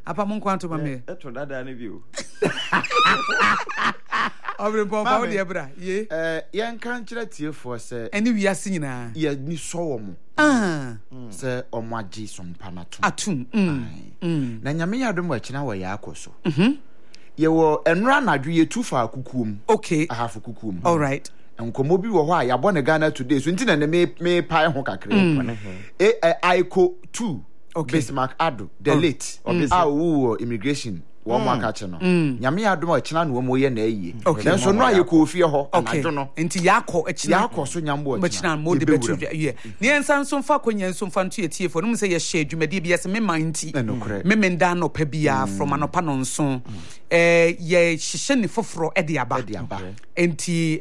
Apa mo kwanto ma me. Eto dada ne bio. Obrempon fa wo de bra. Ye. Yen kan kire tiefo se Eni wiase nyina. Ye ni so wo mo. Se omwaji sompa na to. Atum. Na nyame yadom akina wo ya akoso. Ye wo enra nadwo ye tufa akukuom. Okay. Ahafo kukuom. All right. Enkomo bi wo ho a yabɔ ne Ghana today so nti na me pai ho kakra. Aiko 2 Okay. Bismarck Ado the late immigration wo mo aka che no nyame adom akina no mo ye na ayi so no ayeko ofie ho anadwo no enti yakɔ akina yakɔ so nyambo akina mo de betu ye ne ensan so mfa konya nso mfa nto etie fo no se ye hye adwumadi bi yesi me manti me menda no pa bia from anopa no nso ye hyehye ne foforo e de aba enti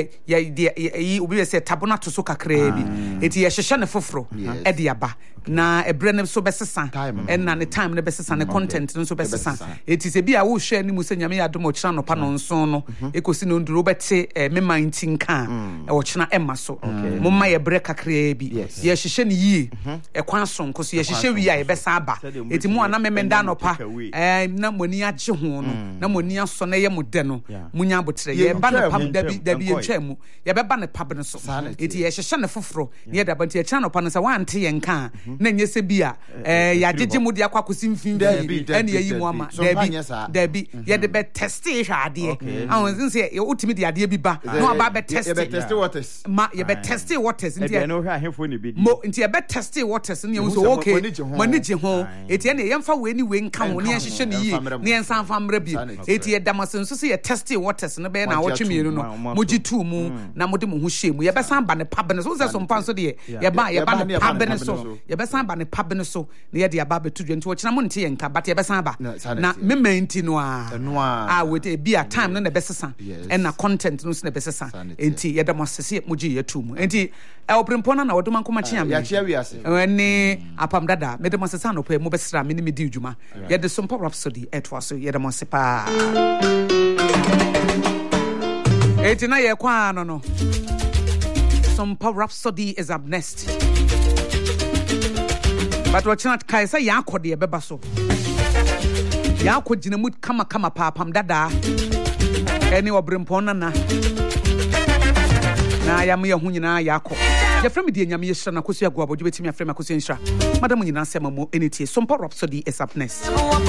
ye obi se tabona to so kakra bi enti ye hyehye ne foforo e de aba na ebre ne so besesa na ne time ne besesa ne content no so besesa eti se bia wo hwe ani mu se nyame yadom o kira no pa no nso no ekosi no nduro bete me manti nka e wo kira emma so momma ye bre kakra bi ye hyehye ne yie e kwan so nko so ye hyehye wi a ye besa aba eti mu ana memenda no pa na moni agye ho no na moni aso na ye mo de no munya abotre ye ba ne pam dabi ye twa mu ye be ba ne pab ne so eti ye hyehye ne foforo ne ye da ba nti ye kira no pa no sa wante ye nka na nye se bia ya jeje mu de akwakosi mfimfi ene ye yi mu ama Debbie ye de be test ade awon say ye ultimate de ade bi ba no aba be test waters ma ye be test waters nti e no hwa ahefo ne bi mo nti ye be test waters ne ye so okay manage ho eti ne ye mfa we ni we nka ho ne ye hyehye ne yi ne ye nsan fa mra bi eti ye damasen so ye test waters ne be na wotwe mienu no moji tu mu na mode mo ho hye mu ye be san ba ne pab ne so so mpa so de ye ba ne pab ne so ye be san ba ne pab ne so ne ye de aba betu dwe nti wo kina mo nte ye nka but ye be san ba na mementi no with a be a time no na besesa and na content no na besesa enti ye da mo sese moji ye tu mu enti oprempona na wodoma nkoma chia me ya chia wi ase ene apam dada me de mo sesa no pa mo besra me ni me di djuma ye de Sompa Rhapsody etwa so ye de mo sepa enti na ye kwa no Sompa Rhapsody is up next but what not kai say yakode ye beba so yakọ gina mu kama papam dada ene obrempon na yam ye hu nyina yakọ ye frem de nyame ye hira na kosu ago abodwo betimi afrem akosu nhira madam nyina sema mo enitie Sompa Rhapsody is up next